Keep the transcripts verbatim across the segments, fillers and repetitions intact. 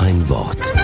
ein Wort.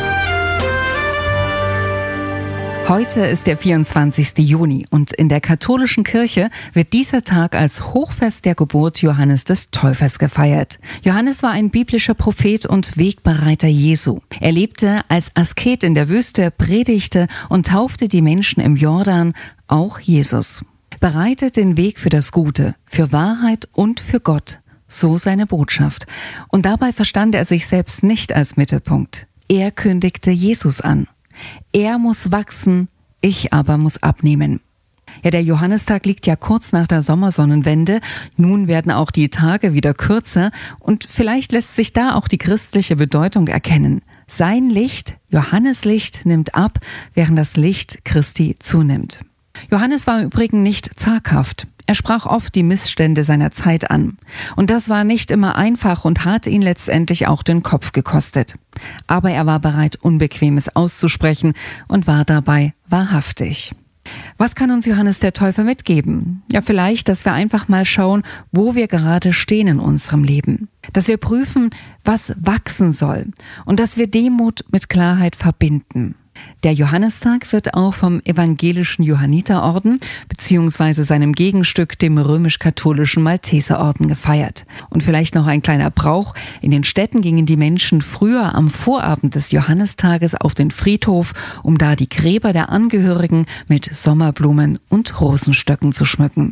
Heute ist der vierundzwanzigste Juni und in der katholischen Kirche wird dieser Tag als Hochfest der Geburt Johannes des Täufers gefeiert. Johannes war ein biblischer Prophet und Wegbereiter Jesu. Er lebte als Asket in der Wüste, predigte und taufte die Menschen im Jordan, auch Jesus. Bereitet den Weg für das Gute, für Wahrheit und für Gott. So seine Botschaft. Und dabei verstand er sich selbst nicht als Mittelpunkt. Er kündigte Jesus an. Er muss wachsen, ich aber muss abnehmen. Ja, der Johannistag liegt ja kurz nach der Sommersonnenwende. Nun werden auch die Tage wieder kürzer und vielleicht lässt sich da auch die christliche Bedeutung erkennen. Sein Licht, Johanneslicht, nimmt ab, während das Licht Christi zunimmt. Johannes war im Übrigen nicht zaghaft. Er sprach oft die Missstände seiner Zeit an. Und das war nicht immer einfach und hatte ihn letztendlich auch den Kopf gekostet. Aber er war bereit, Unbequemes auszusprechen und war dabei wahrhaftig. Was kann uns Johannes der Täufer mitgeben? Ja, vielleicht, dass wir einfach mal schauen, wo wir gerade stehen in unserem Leben. Dass wir prüfen, was wachsen soll und dass wir Demut mit Klarheit verbinden. Der Johannistag wird auch vom evangelischen Johanniterorden bzw. seinem Gegenstück, dem römisch-katholischen Malteserorden, gefeiert. Und vielleicht noch ein kleiner Brauch. In den Städten gingen die Menschen früher am Vorabend des Johannistages auf den Friedhof, um da die Gräber der Angehörigen mit Sommerblumen und Rosenstöcken zu schmücken.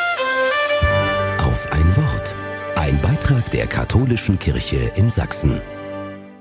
Auf ein Wort. Ein Beitrag der Katholischen Kirche in Sachsen.